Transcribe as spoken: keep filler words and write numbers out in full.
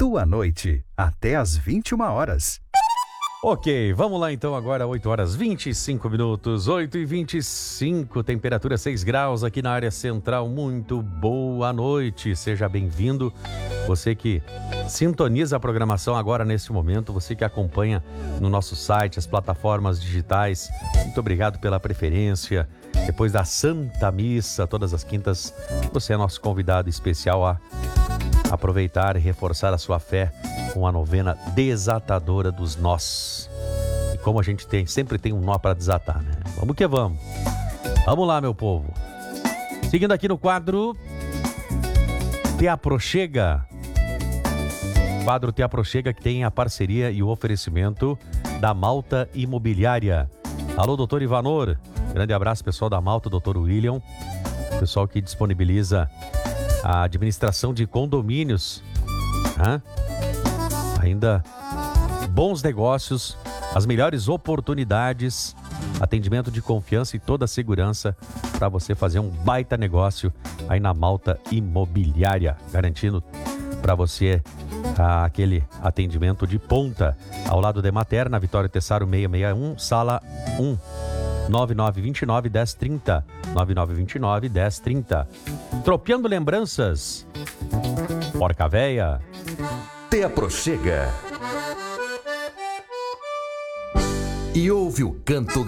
Boa noite, até às vinte e uma horas. Ok, vamos lá então agora, oito horas e vinte e cinco minutos, oito e vinte e cinco, temperatura seis graus aqui na área central. Muito boa noite, seja bem-vindo. Você que sintoniza a programação agora nesse momento, você que acompanha no nosso site, as plataformas digitais, muito obrigado pela preferência. Depois da Santa Missa, todas as quintas, você é nosso convidado especial a aproveitar e reforçar a sua fé com a novena desatadora dos nós. E como a gente tem, sempre tem um nó para desatar, né? Vamos que vamos. Vamos lá, meu povo. Seguindo aqui no quadro Te Aproxega. Quadro Te Aproxega, que tem a parceria e o oferecimento da Malta Imobiliária. Alô, doutor Ivanor. Grande abraço, pessoal da Malta, doutor William. Pessoal que disponibiliza a administração de condomínios. Hã? Ainda bons negócios, as melhores oportunidades, atendimento de confiança e toda a segurança para você fazer um baita negócio aí na Malta Imobiliária, garantindo para você ah, aquele atendimento de ponta ao lado de Materna, Vitória Tessaro seiscentos e sessenta e um, sala um, nove nove dois nove, um zero três zero, nove nove dois nove, um zero três zero. Tropeando lembranças, Porca Véia. Te Aproxega. E ouve o canto